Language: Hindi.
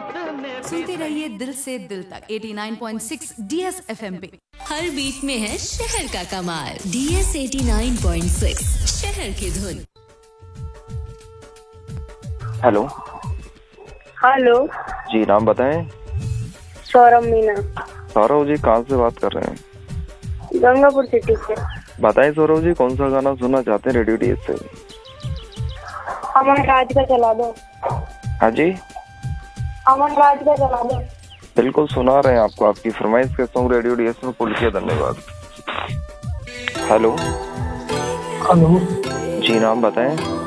सुनते रहिए दिल से दिल तक 89.6 DS FM पे। हर बीट में है शहर का कमाल। DS 89.6 शहर की धुन। हेलो। हेलो जी, नाम बताएं। सौरभ मीना। सौरभ जी कहाँ से बात कर रहे हैं? गंगापुर सिटी से। बताएं सौरभ जी, कौन सा गाना सुनना चाहते हैं रेडियो DS से? अमन राज का चला दो। हाँ जी, अमन राज का चला दो। बिल्कुल सुना रहे हैं आपको। आपकी फरमाइश के सॉन्ग रेडियो DS में पुल किया। धन्यवाद। हेलो। हेलो जी, नाम बताएं।